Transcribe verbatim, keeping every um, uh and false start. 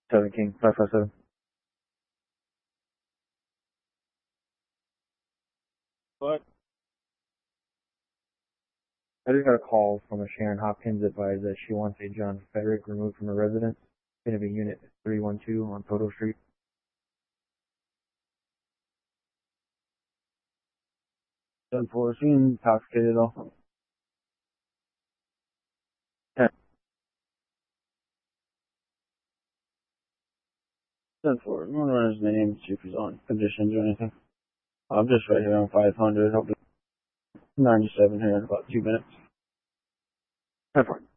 Seven King, five five seven. What? I just got a call from a Sharon Hopkins advised that she wants a John Frederick removed from her residence. Going to be Unit three one two on Toto Street. Done for. Is he intoxicated at all? ten. Done for. I'm going to run his name, see if he's on conditions or anything. I'm just right here on five hundred. I'll be ninety-seven here in about two minutes. ten four.